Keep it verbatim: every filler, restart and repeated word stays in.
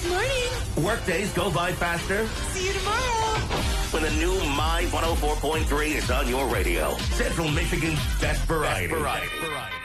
morning. Workdays go by faster. See you tomorrow. When the new My one oh four point three is on your radio. Central Michigan's best variety. Best variety. variety.